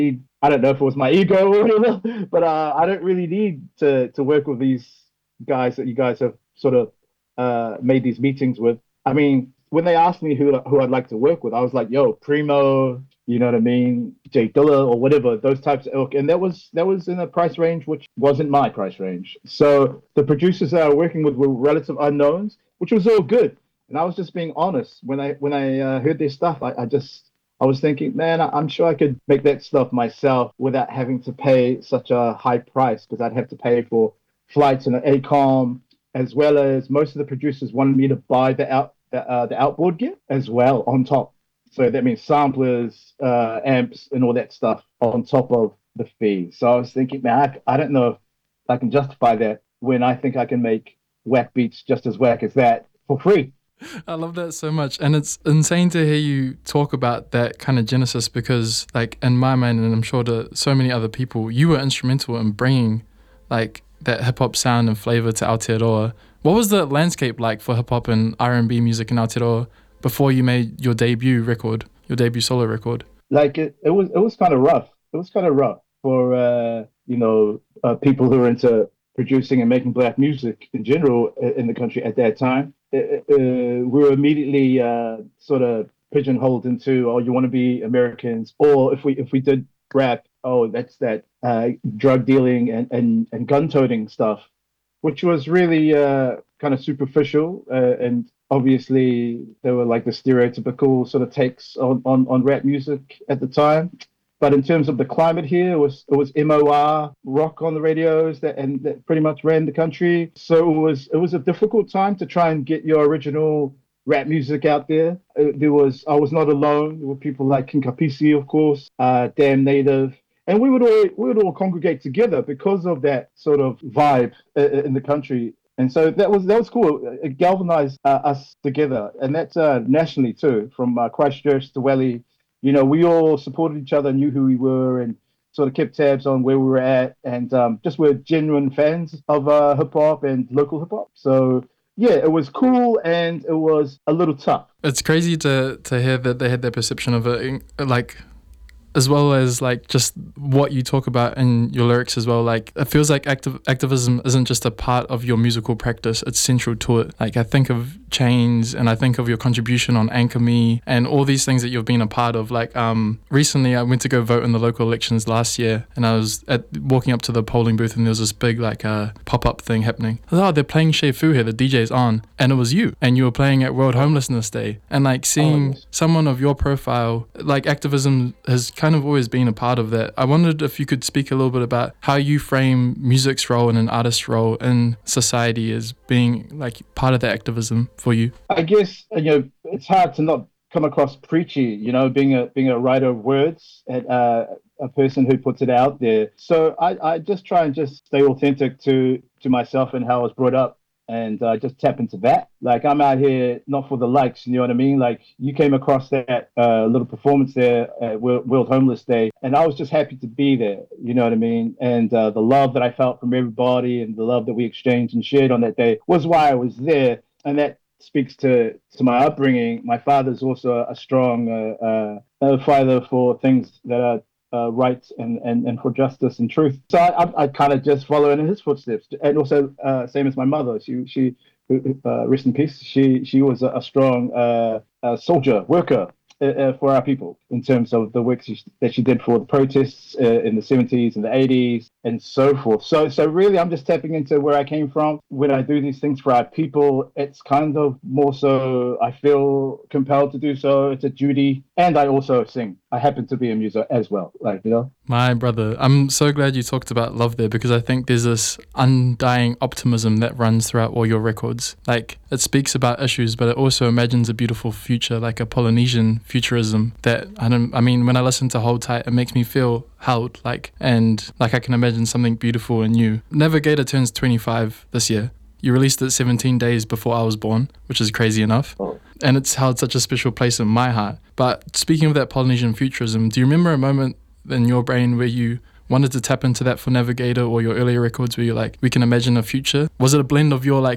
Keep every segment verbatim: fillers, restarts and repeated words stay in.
I don't know if it was my ego or whatever, but uh, I don't really need to to work with these guys that you guys have sort of uh, made these meetings with. I mean, when they asked me who who I'd like to work with, I was like, "Yo, Primo, you know what I mean, Jay Dilla or whatever, those types of ilk." And that was that was in a price range which wasn't my price range. So the producers that I was working with were relative unknowns, which was all good. And I was just being honest when I when I uh, heard their stuff. I, I just I was thinking, man, I- I'm sure I could make that stuff myself without having to pay such a high price because I'd have to pay for flights and an ACOM, as well as most of the producers wanted me to buy the out the, uh, the outboard gear as well on top. So that means samplers, uh, amps, and all that stuff on top of the fee. So I was thinking, man, I, I don't know if I can justify that when I think I can make whack beats just as whack as that for free. I love that so much. And it's insane to hear you talk about that kind of genesis because, like, in my mind, and I'm sure to so many other people, you were instrumental in bringing, like, that hip hop sound and flavor to Aotearoa. What was the landscape like for hip hop and R and B music in Aotearoa before you made your debut record, your debut solo record? Like it, it was it was kind of rough. It was kind of rough for uh, you know uh, people who are into producing and making black music in general in the country at that time. Uh, uh, we were immediately uh, sort of pigeonholed into, oh, you want to be Americans, or if we if we did rap, oh, that's that uh, drug dealing and, and, and gun toting stuff, which was really uh, kind of superficial. Uh, and obviously, they were like the stereotypical sort of takes on, on, on rap music at the time. But in terms of the climate here, it was it was M O R rock on the radios that and that pretty much ran the country. So it was it was a difficult time to try and get your original rap music out there. Uh, there was I was not alone. There were people like King Kapisi, of course, uh, Damn Native, and we would all we would all congregate together because of that sort of vibe uh, in the country. And so that was that was cool. It galvanized uh, us together, and that's uh, nationally too, from uh, Christchurch to Welly. You know, we all supported each other, knew who we were, and sort of kept tabs on where we were at, and um, just were genuine fans of uh, hip hop and local hip hop. So yeah, it was cool, and it was a little tough. It's crazy to to hear that they had that perception of it, like, as well as like just what you talk about in your lyrics as well. Like it feels like activ- activism isn't just a part of your musical practice, it's central to it. Like I think of Chains and I think of your contribution on Anchor Me and all these things that you've been a part of. Like um recently I went to go vote in the local elections last year and I was at walking up to the polling booth and there was this big like uh, pop-up thing happening. I thought, oh, they're playing Shea Fu here, the D J's on, and it was you and you were playing at World Homelessness Day. And like seeing Oh, yes. someone of your profile, like activism has kind of always been a part of that. I wondered if you could speak a little bit about how you frame music's role and an artist's role in society as being like part of the activism for you. I guess you know it's hard to not come across preachy. You know, being a being a writer of words and uh, a person who puts it out there. So I, I just try and just stay authentic to to myself and how I was brought up, and uh, just tap into that. Like I'm out here not for the likes. You know what I mean? Like you came across that uh, little performance there at World, World Homeless Day, and I was just happy to be there. You know what I mean? And uh, the love that I felt from everybody and the love that we exchanged and shared on that day was why I was there, and that speaks to to my upbringing. My father's also a strong uh, uh, fighter for things that are uh, right and, and, and for justice and truth. So I, I, I kind of just follow in his footsteps. And also, uh, same as my mother, she she uh, rest in peace. She she was a, a strong uh, uh, soldier worker. Uh, uh, for our people, in terms of the work she, that she did for the protests uh, in the seventies and the eighties and so forth. So, so really, I'm just tapping into where I came from. When I do these things for our people, it's kind of more so I feel compelled to do so. It's a duty, and I also sing. I happen to be a muser as well, like you know. My brother, I'm so glad you talked about love there because I think there's this undying optimism that runs throughout all your records. Like it speaks about issues, but it also imagines a beautiful future, like a Polynesian futurism that I don't. I mean, when I listen to Hold Tight, it makes me feel held, like and like I can imagine something beautiful in you. Navigator turns twenty-five this year. You released it seventeen days before I was born, which is crazy enough. Oh. And it's held such a special place in my heart. But speaking of that Polynesian futurism, do you remember a moment in your brain where you wanted to tap into that for Navigator or your earlier records where you're like, we can imagine a future? Was it a blend of your like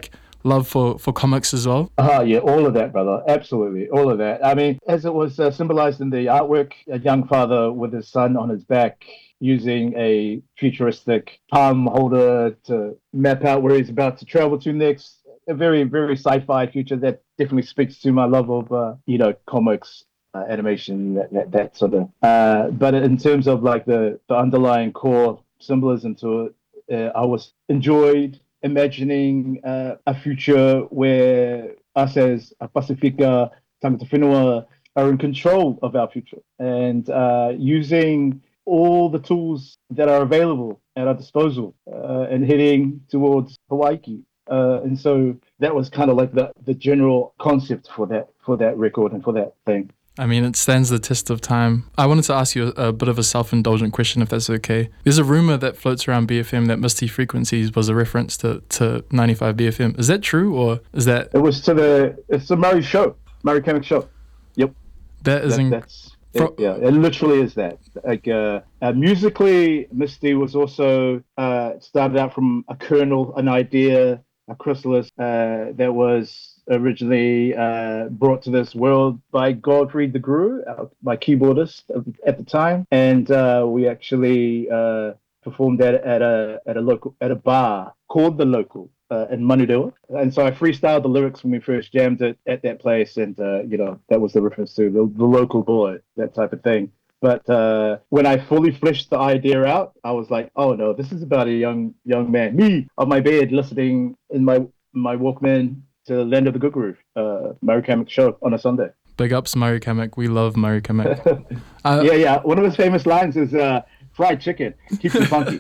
love for, for comics as well? Ah, yeah, all of that, brother. Absolutely, all of that. I mean, as it was uh, symbolized in the artwork, a young father with his son on his back using a futuristic palm holder to map out where he's about to travel to next. A very, very sci-fi future that definitely speaks to my love of, uh, you know, comics, uh, animation, that, that, that sort of. Uh, but in terms of like the, the underlying core symbolism to it, uh, I was enjoyed imagining uh, a future where us as a Pacifica, Tangata Whenua, are in control of our future and uh, using all the tools that are available at our disposal uh, and heading towards Hawaii. Uh, and so that was kind of like the, the general concept for that for that record and for that thing. I mean, it stands the test of time. I wanted to ask you a, a bit of a self-indulgent question, if that's okay. There's a rumor that floats around B F M that Misty Frequencies was a reference to, to ninety-five B F M. Is that true, or is that... It was to the... It's the Murray show. Murray Kamek show. Yep. That is... That, In- that's... It, yeah, it literally is that. Like uh, uh, musically, Misty was also uh, started out from a kernel, an idea, a chrysalis uh, that was originally uh, brought to this world by Godfrey the Guru, uh, my keyboardist at the time, and uh, we actually uh, performed at, at a at a local at a bar called The Local uh, in Manurewa. And so I freestyled the lyrics when we first jammed it at that place, and uh, you know that was the reference to the, the local boy, that type of thing. But uh, when I fully fleshed the idea out, I was like, "Oh no, this is about a young young man, me on my bed, listening in my my Walkman to Land of the Guguru, uh, Murray Kamek show on a Sunday." Big ups, Murray Kamek. We love Murray Kamek. uh, yeah, yeah. One of his famous lines is uh, "fried chicken keeps you funky."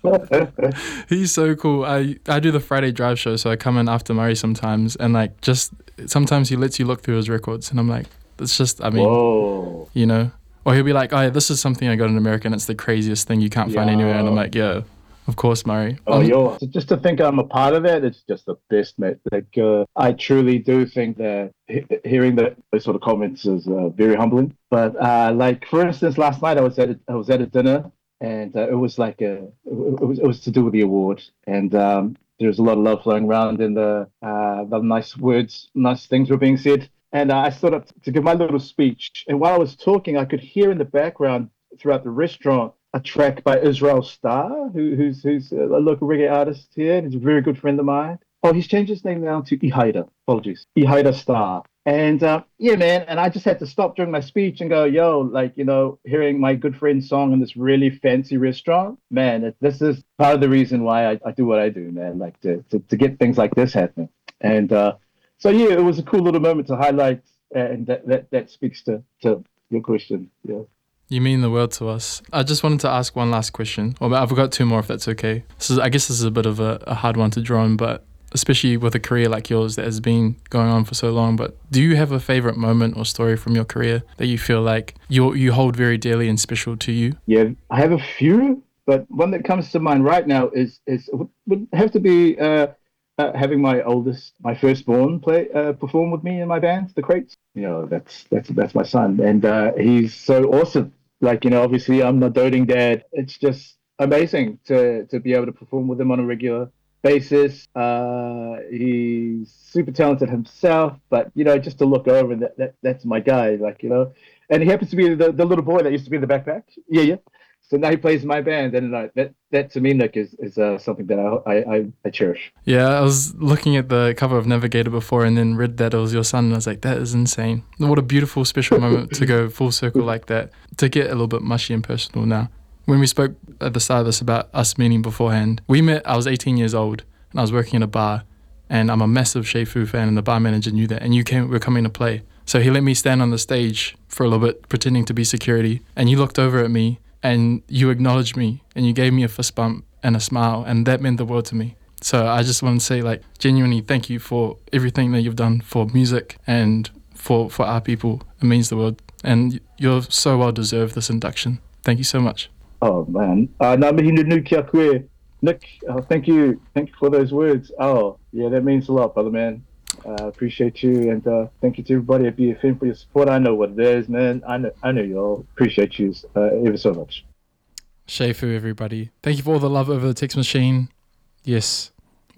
He's so cool. I I do the Friday drive show, so I come in after Murray sometimes, and like just sometimes he lets you look through his records, and I'm like, it's just, I mean, whoa. You know. Or he'll be like, oh, yeah, this is something I got in America, and it's the craziest thing you can't find Yeah. anywhere. And I'm like, yeah, of course, Murray. Oh, Um, yo, so just to think I'm a part of that, it's just the best, mate. Like, uh, I truly do think that he- hearing that those sort of comments is uh, very humbling. But uh, like, for instance, last night I was at a, I was at a dinner, and uh, it was like a it was it was to do with the award, and um, there was a lot of love flowing around, and the uh, the nice words, nice things were being said. And uh, I stood up to give my little speech, and while I was talking, I could hear in the background throughout the restaurant a track by Israel Starr, who, who's who's a local reggae artist here, and he's a very good friend of mine. Oh, he's changed his name now to Ihaida. Apologies, Ihaida Starr. And uh, yeah, man, and I just had to stop during my speech and go, yo, like, you know, hearing my good friend's song in this really fancy restaurant, man, it, this is part of the reason why I, I do what I do, man, like to, to, to get things like this happening. And uh, so, yeah, it was a cool little moment to highlight, and that, that, that speaks to, to your question, yeah. You mean the world to us. I just wanted to ask one last question. Well, I've got two more if that's okay. This is, I guess this is a bit of a, a hard one to draw on, but especially with a career like yours that has been going on for so long. But do you have a favorite moment or story from your career that you feel like you you hold very dearly and special to you? Yeah, I have a few, but one that comes to mind right now is is would have to be uh, uh, having my oldest, my firstborn, play uh, perform with me in my band, The Crates. You know, that's that's that's my son, and uh, he's so awesome. Like, you know, obviously I'm a doting dad. It's just amazing to to be able to perform with him on a regular basis. Uh, he's super talented himself, but you know, just to look over, that, that that's my guy. Like, you know, and he happens to be the, the little boy that used to be in the backpack. Yeah, yeah. So now he plays in my band, and uh, that that to me, Nick, is is uh, something that I, I I cherish. Yeah, I was looking at the cover of Navigator before and then read that it was your son, and I was like, that is insane. What a beautiful, special moment to go full circle like that, to get a little bit mushy and personal now. When we spoke at the start of this about us meeting beforehand, we met, I was eighteen years old, and I was working in a bar, and I'm a massive Shea Fu fan, and the bar manager knew that, and you came, were coming to play. So he let me stand on the stage for a little bit, pretending to be security, and you looked over at me, and you acknowledged me, and you gave me a fist bump and a smile, and that meant the world to me. So I just want to say, like, genuinely thank you for everything that you've done for music and for, for our people. It means the world, and you're so well deserved this induction. Thank you so much. Oh man, uh, nā mihi nunu kia koe. Nick, uh, thank you, thank you for those words. Oh yeah, that means a lot, brother, man. Uh, appreciate you, and uh, thank you to everybody at B F M for your support. I know what it is, man. I know, I know you all. Appreciate you uh, ever so much. Shea Fu, everybody. Thank you for all the love over the text machine. Yes,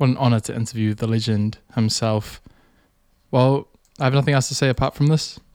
what an honor to interview the legend himself. Well, I have nothing else to say apart from this.